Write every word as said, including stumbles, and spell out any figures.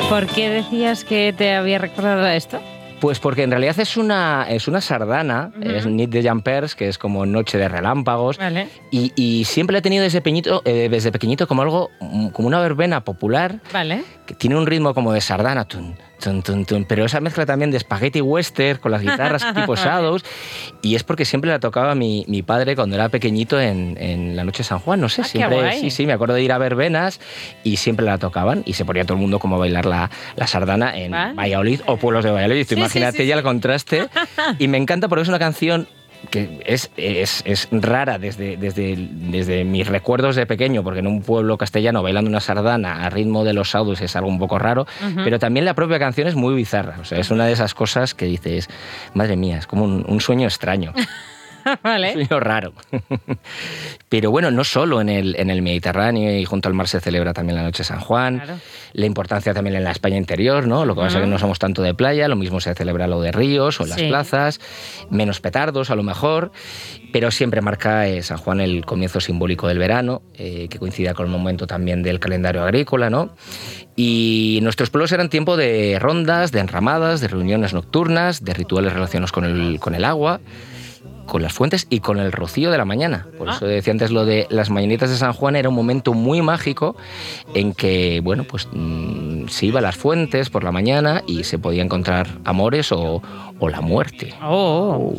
¿Por qué decías que te había recordado esto? Pues porque en realidad es una, es una sardana, uh-huh. es Nit de Llampers, que es como Noche de Relámpagos, vale. y, y siempre la he tenido desde pequeñito, eh, desde pequeñito como algo, como una verbena popular, vale. que tiene un ritmo como de sardana, tun, tun, tun, tun, pero esa mezcla también de spaghetti western con las guitarras tipo Shadows, y es porque siempre la tocaba mi, mi padre cuando era pequeñito en, en la Noche de San Juan, no sé, ah, siempre, sí, sí, me acuerdo de ir a verbenas y siempre la tocaban y se ponía todo el mundo como a bailar la, la sardana en ¿vale? Valladolid o pueblos de Valladolid, sí, imagínate sí, sí, ya sí. el contraste, y me encanta porque es una canción que es, es, es rara desde, desde, desde mis recuerdos de pequeño, porque en un pueblo castellano bailando una sardana a ritmo de los Shadows es algo un poco raro, uh-huh. pero también la propia canción es muy bizarra, o sea, es una de esas cosas que dices, madre mía, es como un, un sueño extraño. Vale. Un sueño raro. Pero bueno, no solo en el, en el Mediterráneo y junto al mar se celebra también la Noche de San Juan. Claro. La importancia también en la España interior, ¿no? Lo que pasa uh-huh. es que no somos tanto de playa, lo mismo se celebra lo de ríos o en las sí. plazas, menos petardos a lo mejor, pero siempre marca eh, San Juan el comienzo simbólico del verano, eh, que coincide con el momento también del calendario agrícola, ¿no? Y nuestros pueblos eran tiempo de rondas, de enramadas, de reuniones nocturnas, de rituales relacionados con el, con el agua, con las fuentes y con el rocío de la mañana. Por eso decía antes lo de las mañanitas de San Juan, era un momento muy mágico en que, bueno, pues mmm, se iba a las fuentes por la mañana y se podía encontrar amores o, o la muerte. Oh.